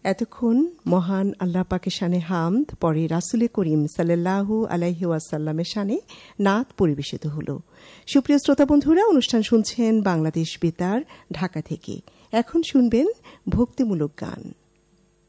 এতক্ষণ মহান আল্লাহ পাকের শানে হামদ, পরে রাসূলে করিম সাল্লাল্লাহু আলাইহি ওয়াসাল্লামের শানে নাত পরিবেশিত হলো। সুপ্রিয় শ্রোতা বন্ধুরা, অনুষ্ঠান শুনছেন বাংলাদেশ বেতার ঢাকা থেকে। এখন শুনবেন ভক্তিমূলক গান।